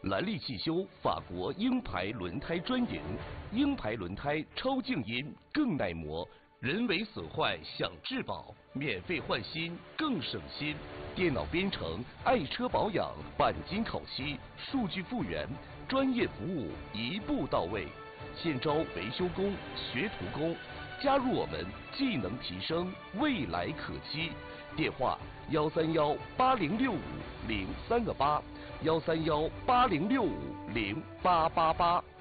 兰利汽修法国鹰牌轮胎专营，鹰牌轮胎超静音更耐磨，人为损坏享质保，免费换新更省心。电脑编程，爱车保养，钣金烤漆，数据复原，专业服务一步到位。现招维修工、学徒工，加入我们，技能提升，未来可期。电话131806503个8，13180650888。